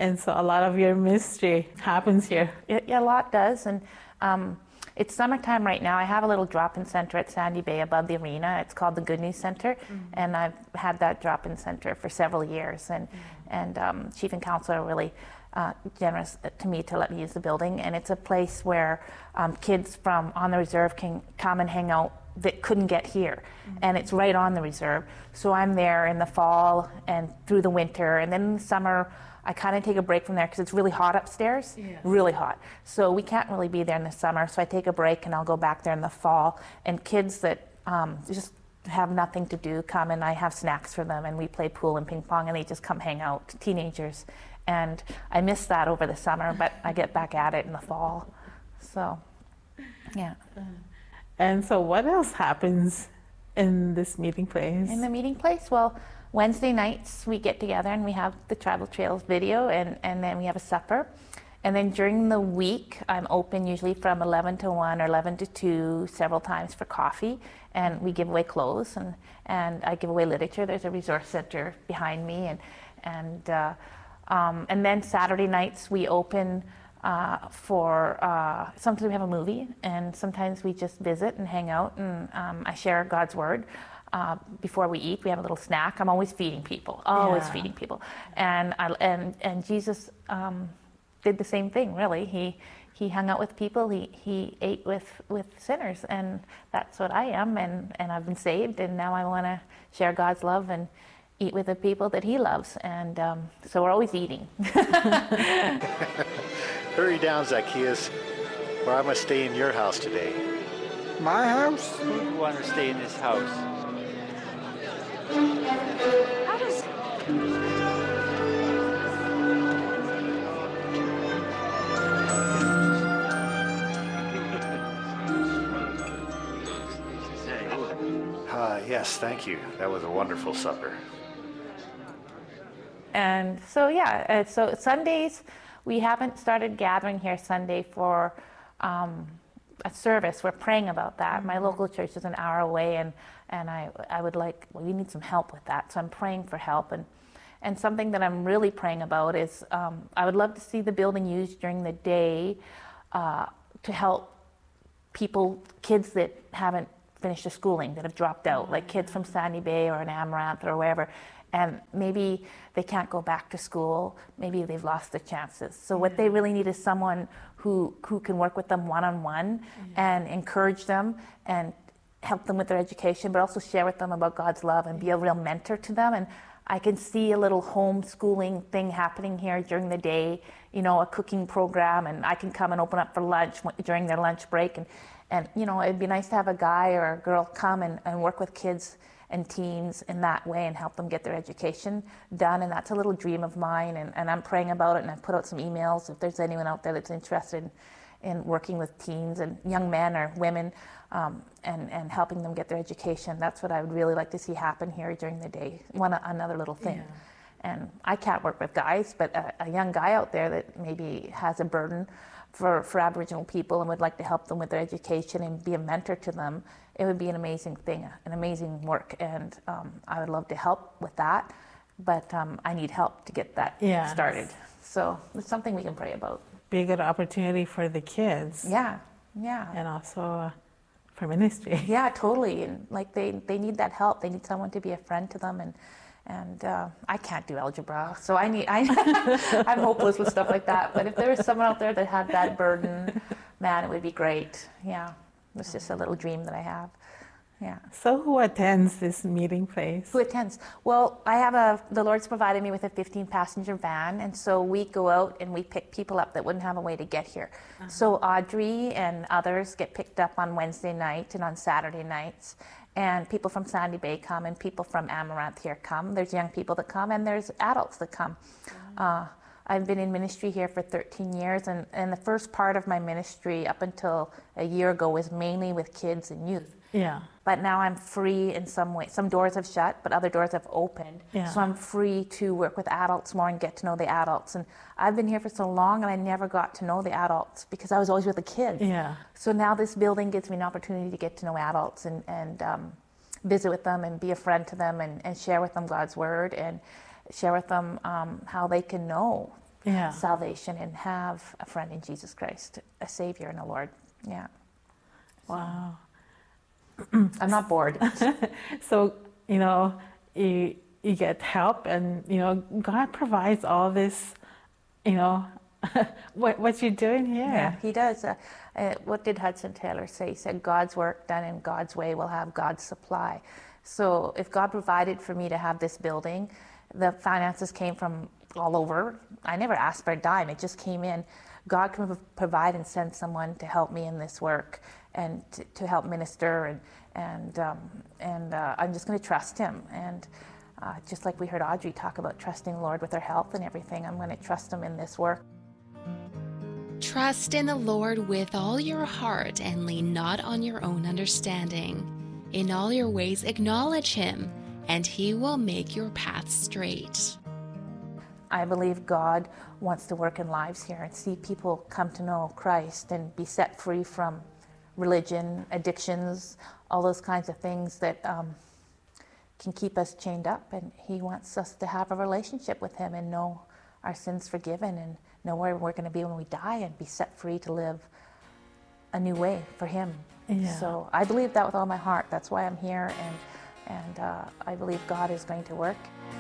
And so a lot of your ministry happens here. Yeah, a lot does. And it's summertime right now. I have a little drop-in center at Sandy Bay above the arena. It's called the Good News Center. And I've had that drop-in center for several years. And Chief and Council are really generous to me to let me use the building. And it's a place where kids from on the reserve can come and hang out that couldn't get here. And it's right on the reserve. So I'm there in the fall and through the winter. And then in the summer, I kind of take a break from there because it's really hot upstairs, really hot. So we can't really be there in the summer. So I take a break and I'll go back there in the fall. And kids that just have nothing to do come, and I have snacks for them, and we play pool and ping pong, and they just come hang out, teenagers. And I miss that over the summer, but I get back at it in the fall. So, yeah. And so what else happens in this meeting place? In the meeting place? Well, Wednesday nights we get together and we have the Travel Trails video, and then we have a supper. And then during the week, I'm open usually from 11 to 1 or 11 to 2 several times for coffee. And we give away clothes, and I give away literature. There's a resource center behind me. And then Saturday nights we open for, sometimes we have a movie, and sometimes we just visit and hang out, and I share God's Word. Before we eat, we have a little snack. I'm always feeding people, feeding people. And Jesus did the same thing, really. He hung out with people, he ate with sinners, and that's what I am, and I've been saved, and now I want to share God's love and eat with the people that he loves, and so we're always eating. Hurry down, Zacchaeus, or I must stay in your house today. My house? Who would want to stay in this house? How does... Yes, thank you. That was a wonderful supper. And so, yeah, so Sundays, we haven't started gathering here Sunday for a service. We're praying about that. My local church is an hour away, and I would like, well, we need some help with that. So I'm praying for help. And something that I'm really praying about is I would love to see the building used during the day to help people, kids that haven't finished their schooling, that have dropped out, like kids from Sandy Bay or in Amaranth or wherever, and maybe they can't go back to school, maybe they've lost their chances. So what they really need is someone who can work with them one-on-one and encourage them and help them with their education, but also share with them about God's love and be a real mentor to them. And I can see a little homeschooling thing happening here during the day, you know, a cooking program, and I can come and open up for lunch during their lunch break. And you know, it'd be nice to have a guy or a girl come and work with kids and teens in that way and help them get their education done. And that's a little dream of mine, and I'm praying about it, and I've put out some emails if there's anyone out there that's interested in working with teens and young men or women and helping them get their education. That's what I would really like to see happen here during the day. Another little thing. Yeah. And I can't work with guys, but a young guy out there that maybe has a burden for Aboriginal people and would like to help them with their education and be a mentor to them, it would be an amazing thing, an amazing work. And I would love to help with that, but I need help to get that started. So it's something we can pray about. Be a good opportunity for the kids. Yeah. And also for ministry. Yeah, totally. And like they need that help. They need someone to be a friend to them, and I can't do algebra, so I'm hopeless with stuff like that. But if there was someone out there that had that burden, man, it would be great. Yeah, it's just a little dream that I have. Yeah. So who attends this meeting place? Who attends? Well, the Lord's provided me with a 15-passenger van, and so we go out and we pick people up that wouldn't have a way to get here. So Audrey and others get picked up on Wednesday night and on Saturday nights. And people from Sandy Bay come, and people from Amaranth here come. There's young people that come, and there's adults that come. I've been in ministry here for 13 years, and the first part of my ministry up until a year ago was mainly with kids and youth. Yeah. But now I'm free in some way. Some doors have shut, but other doors have opened. Yeah. So I'm free to work with adults more and get to know the adults. And I've been here for so long, and I never got to know the adults because I was always with the kids. Yeah. So now this building gives me an opportunity to get to know adults and visit with them and be a friend to them and share with them God's Word and share with them how they can know Yeah. salvation and have a friend in Jesus Christ, a Savior and a Lord. Yeah. Wow. I'm not bored. So, you get help, and, God provides all this, what you're doing here. Yeah, he does. What did Hudson Taylor say? He said, God's work done in God's way will have God's supply. So if God provided for me to have this building, the finances came from all over. I never asked for a dime. It just came in. God can provide and send someone to help me in this work and to help minister. And I'm just going to trust him. And just like we heard Audrey talk about trusting the Lord with her health and everything, I'm going to trust him in this work. Trust in the Lord with all your heart and lean not on your own understanding. In all your ways acknowledge him, and he will make your paths straight. I believe God wants to work in lives here and see people come to know Christ and be set free from religion, addictions, all those kinds of things that can keep us chained up. And he wants us to have a relationship with him and know our sins forgiven and know where we're going to be when we die and be set free to live a new way for him. Yeah. So I believe that with all my heart. That's why I'm here, and I believe God is going to work.